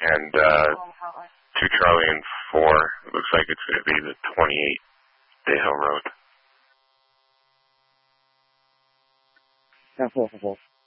and 2 Charlie and 4. It looks like it's going to be the 28 Day Hill Road. 10-4-4-4.